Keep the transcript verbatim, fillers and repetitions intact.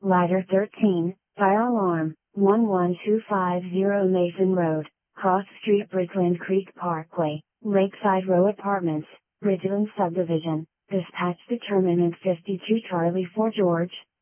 Ladder thirteen, fire alarm, one one two five zero Mason Road, Cross Street, Bridgeland Creek Parkway, Lakeside Row Apartments, Ridgeland Subdivision. Dispatch determinant fifty-two Charlie four George.